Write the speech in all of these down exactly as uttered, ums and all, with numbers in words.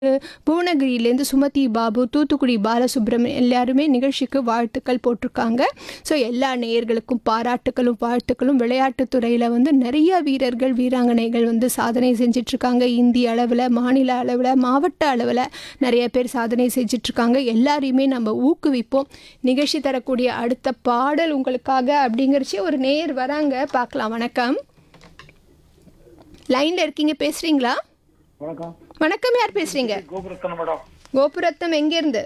புவனகிரியிலேருந்து சுமதி பாபு, தூத்துக்குடி பாலசுப்ரமணியம் எல்லாருமே நிகழ்ச்சிக்கு வாழ்த்துக்கள் போட்டிருக்காங்க. ஸோ எல்லா நேயர்களுக்கும் பாராட்டுக்களும் வாழ்த்துக்களும். விளையாட்டுத் துறையில் வந்து நிறைய வீரர்கள் வீராங்கனைகள் வந்து சாதனை செஞ்சிட்ருக்காங்க. இந்திய அளவில், மாநில அளவில், மாவட்ட அளவில் நிறைய பேர் சாதனை செஞ்சிட்ருக்காங்க. எல்லாரையுமே நம்ம ஊக்குவிப்போம். நிகழ்ச்சி தரக்கூடிய அடுத்த பாடல் உங்களுக்காக அப்படிங்கிறச்சி ஒரு நேயர் வராங்க, பார்க்கலாம். வணக்கம், லைனில் இருக்கீங்க, பேசுகிறீங்களா? வணக்கம். வணக்கம், யார் பேசுறீங்க? கோபுரத்தனம் மேடம். கோபுரத்தம் எங்கேருந்து?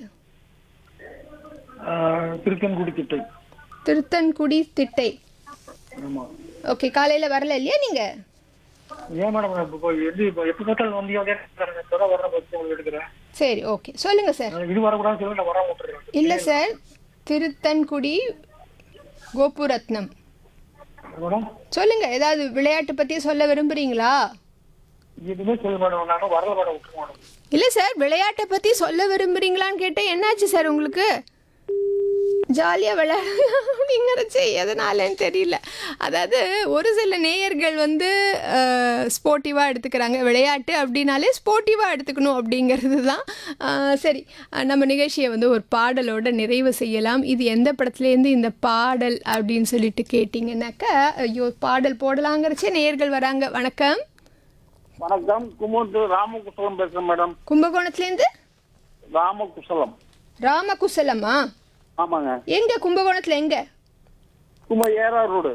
திருத்தன்குடி திட்டை. திருத்தன்குடி திட்டை. ஆமாம். ஓகே, காலையில் வரல இல்லையா நீங்கள்? ஏன் மேடம் இப்போ எது இப்போ எப்போ பார்த்தாலும் வந்தியோ அதே சொல்ல வர பற்றி உங்களுக்கு எடுக்கிறேன். சரி, ஓகே, சொல்லுங்கள் சார். இது வரக்கூடாதுன்னு சொல்லி நான் வர விட்டுறேன். இல்லை சார், திருத்தன்குடி கோபுரத்னம். மேடம் சொல்லுங்கள், ஏதாவது விளையாட்டு பற்றி சொல்ல விரும்புகிறீங்களா? எதுவுமே சொல்ல மேடம், நானும் வரல மேடம், விட்டுருங்க மேடம். இல்லை சார், விளையாட்டை பற்றி சொல்ல விரும்புகிறீங்களான்னு கேட்டால் என்னாச்சு சார் உங்களுக்கு? ஜாலியாக விளையாடுங்கிறச்சே எதனாலன்னு தெரியல. அதாவது ஒரு சில நேயர்கள் வந்து ஸ்போர்ட்டிவாக எடுத்துக்கிறாங்க. விளையாட்டு அப்படின்னாலே ஸ்போர்ட்டிவாக எடுத்துக்கணும் அப்படிங்கிறது தான். சரி, நம்ம நிகழ்ச்சியை வந்து ஒரு பாடலோட நிறைவு செய்யலாம். இது எந்த படத்துலேருந்து இந்த பாடல் அப்படின்னு சொல்லிட்டு கேட்டிங்கன்னாக்கா, ஐயோ பாடல் போடலாங்கிறச்சே நேயர்கள் வராங்க. வணக்கம். வணக்கம், குமுத்து ராமகுசலம் பேசுறேன் மேடம். கும்பகோணத்துலேருந்து ராமகுசலம். ராமகுசலமா? ஆமாங்க. எங்க கும்பகோணத்தில் எங்க? கும்ப AR road.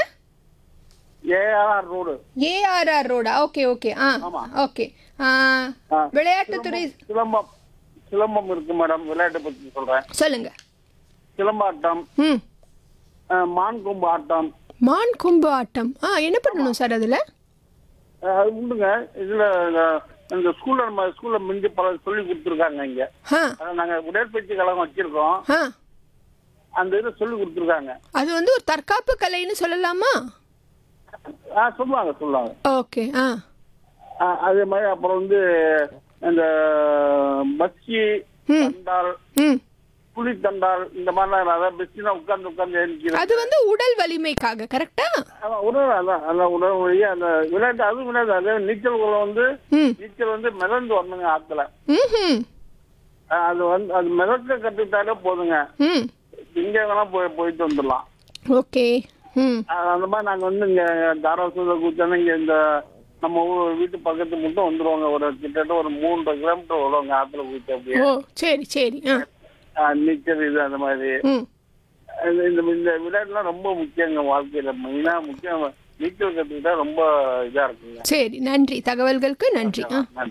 AR road. ARR ரோடா? Okay okay. ஆ ஓகே. விளையாட்டுத்துறை சிலம்பம் சிலம்பம் இருக்கு மேடம். விளையாட்டை பற்றி சொல்றேன், சொல்லுங்க. சிலம்பாட்டம், ம், மான் கொம்பு ஆட்டம். மான் கொம்பு ஆட்டம். ஆ என்ன பண்ணணும் சார் அதில்? அது உண்டுங்க. இதுல இந்த ஸ்கூல்ல நம்ம ஸ்கூல்ல மிஞ்சி பல சொல்லி கொடுத்துருக்காங்க. இங்க நாங்க உடற்பயிற்சி கழகம் வச்சிருக்கோம். அந்த இதை சொல்லி கொடுத்துருக்காங்க. அது வந்து ஒரு தற்காப்பு கலைன்னு சொல்லலாமா? ஆ சொல்லுவாங்க சொல்லுவாங்க. ஓகே. ஆ அதே மாதிரி அப்புறம் வந்து இந்த பச்சி தண்டால், புலி தண்டால், இந்த மாதிரிலாம் அதான் பெஸ்ட்னா உட்கார்ந்து உட்கார்ந்து அது வந்து உடல் வலிமைக்காக. கரெக்டா? உடல் அதான் அதான் உடல் வலியா அந்த விளையாட்டு. அது விளையாட்டு அது நீச்சல் குளம் வந்து நீச்சல் வந்து மிதந்து வரணுங்க ஆத்துல. அது வந்து அது மிதக்க கத்துக்கிட்டாலே போதுங்க, இங்க வேணா போய் போயிட்டு வந்துடலாம். ஓகே. அந்த மாதிரி நாங்க வந்து இங்க தாராசுர கூத்தான இங்க இந்த நம்ம ஊர் வீட்டு பக்கத்து மட்டும் வந்துருவாங்க. ஒரு கிட்டத்தட்ட ஒரு மூன்றரை கிலோமீட்டர் வருவாங்க ஆத்துல போயிட்டு. அப்படியே சரி சரி. நீச்சல் இது அந்த மாதிரி இந்த இந்த விளையாட்டுலாம் ரொம்ப முக்கியங்க வாழ்க்கையில. மெயினா முக்கியம் நீச்சல் கத்துக்கிட்டா ரொம்ப இதா இருக்குங்க. சரி, நன்றி, தகவல்களுக்கு நன்றி.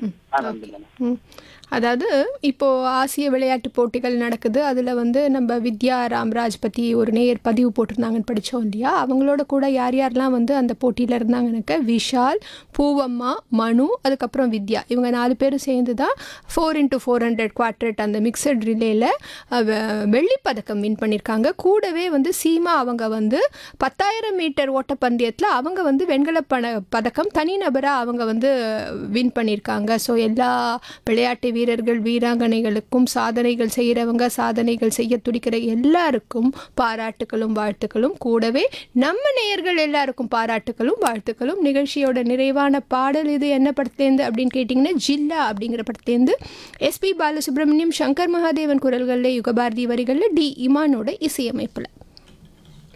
அதாவது இப்போது ஆசிய விளையாட்டு போட்டிகள் நடக்குது. அதில் வந்து நம்ம வித்யா ராம்ராஜ் பற்றி ஒரு நேயர் பதிவு போட்டிருந்தாங்கன்னு படித்தோம் இல்லையா? அவங்களோட கூட யார் யாரெல்லாம் வந்து அந்த போட்டியில் இருந்தாங்கன்னாக்க, விஷால், பூவம்மா, மனு, அதுக்கப்புறம் வித்யா, இவங்க நாலு பேரும் சேர்ந்து தான் ஃபோர் இன்ட்டு ஃபோர் ஹண்ட்ரட் குவாட்ரேட் அந்த மிக்சட் ரிலேயில் வெள்ளிப்பதக்கம் வின் பண்ணியிருக்காங்க. கூடவே வந்து சீமா அவங்க வந்து பத்தாயிரம் மீட்டர் ஓட்டப்பந்தயத்தில் அவங்க வந்து வெண்கல பத பதக்கம் தனிநபராக அவங்க வந்து வின் பண்ணியிருக்காங்க. ஸோ எல்லா விளையாட்டு வீரர்கள் வீராங்கனைகளுக்கும், சாதனைகள் செய்கிறவங்க, சாதனைகள் செய்ய துடிக்கிற எல்லாருக்கும் பாராட்டுகளும் வாழ்த்துக்களும். கூடவே நம்ம நேயர்கள் எல்லாருக்கும் பாராட்டுகளும் வாழ்த்துக்களும். நிகழ்ச்சியோட நிறைவான பாடல் இது என்ன படத்துலேருந்து அப்படின்னு கேட்டிங்கன்னா, ஜில்லா அப்படிங்கிற படத்துலேருந்து எஸ்பி பாலசுப்ரமணியம், சங்கர் மகாதேவன் குரல்களில், யுகபாரதி வரிகளில், டி இமானோட இசையமைப்பில்.